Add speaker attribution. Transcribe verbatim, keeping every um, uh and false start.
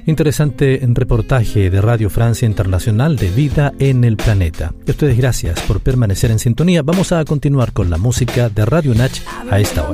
Speaker 1: Interesante reportaje de Radio Francia Internacional de Vida en el Planeta. Y a ustedes gracias por permanecer en sintonía. Vamos a continuar con la música de Radio Nach a esta hora.